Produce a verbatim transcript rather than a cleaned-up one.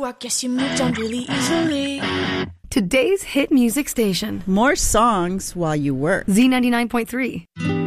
walk, yes, you moved on really easily. Today's hit music station. More songs while you work. Z ninety-nine point three.